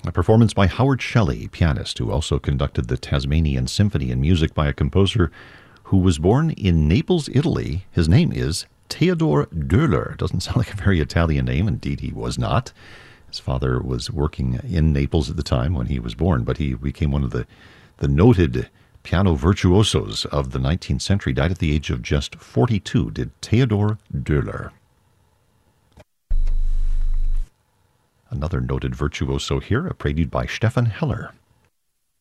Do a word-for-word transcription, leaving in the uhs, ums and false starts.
A performance by Howard Shelley, pianist, who also conducted the Tasmanian Symphony, and music by a composer who was born in Naples, Italy. His name is Theodore Döhler. Doesn't sound like a very Italian name. Indeed, he was not. His father was working in Naples at the time when he was born, but he became one of the, the noted piano virtuosos of the nineteenth century. Died at the age of just forty-two, did Theodore Döhler. Another noted virtuoso here, a prelude by Stefan Heller.